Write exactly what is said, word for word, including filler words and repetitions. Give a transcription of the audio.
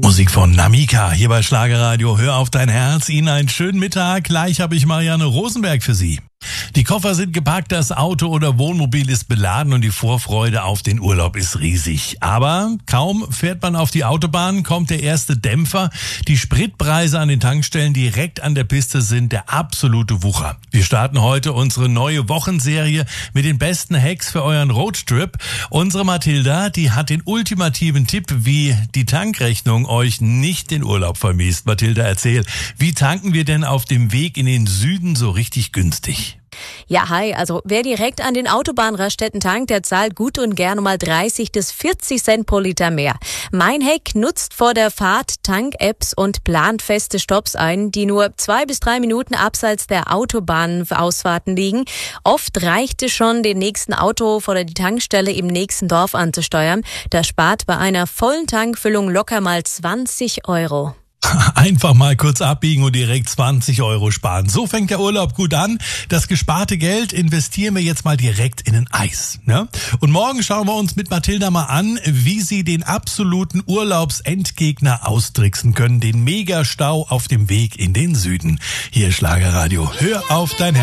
Musik von Namika hier bei Schlagerradio. Hör auf dein Herz. Ihnen einen schönen Mittag. Gleich habe ich Marianne Rosenberg für Sie. Die Koffer sind gepackt, das Auto oder Wohnmobil ist beladen und die Vorfreude auf den Urlaub ist riesig. Aber kaum fährt man auf die Autobahn, kommt der erste Dämpfer. Die Spritpreise an den Tankstellen direkt an der Piste sind der absolute Wucher. Wir starten heute unsere neue Wochenserie mit den besten Hacks für euren Roadtrip. Unsere Mathilda, die hat den ultimativen Tipp, wie die Tankrechnung euch nicht den Urlaub vermiest. Mathilda, erzähl, wie tanken wir denn auf dem Weg in den Süden so richtig günstig? Ja, hi, also wer direkt an den Autobahnraststätten tankt, der zahlt gut und gerne mal dreißig bis vierzig Cent pro Liter mehr. Mein Hack: nutzt vor der Fahrt Tank-Apps und plant feste Stopps ein, die nur zwei bis drei Minuten abseits der Autobahnausfahrten liegen. Oft reicht es schon, den nächsten Autohof oder die Tankstelle im nächsten Dorf anzusteuern. Das spart bei einer vollen Tankfüllung locker mal zwanzig Euro. Einfach mal kurz abbiegen und direkt zwanzig Euro sparen. So fängt der Urlaub gut an. Das gesparte Geld investieren wir jetzt mal direkt in ein Eis. Ne? Und morgen schauen wir uns mit Mathilda mal an, wie Sie den absoluten Urlaubsendgegner austricksen können. Den Megastau auf dem Weg in den Süden. Hier Schlagerradio. Hör auf dein Herz.